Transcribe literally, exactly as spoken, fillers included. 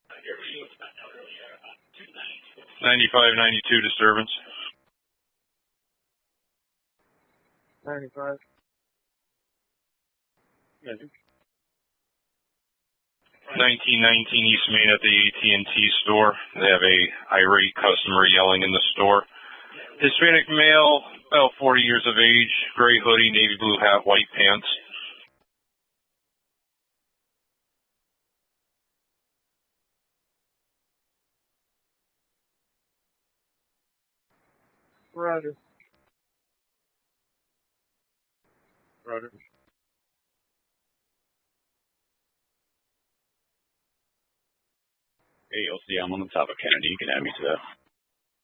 ninety-five ninety-two disturbance. ninety-five. nineteen nineteen East Main at the A T and T store. They have a irate customer yelling in the store. Hispanic male, about forty years of age, gray hoodie, navy blue hat, white pants. Roger. Roger. Hey, L C, I'm on the top of Kennedy. You can add me to that.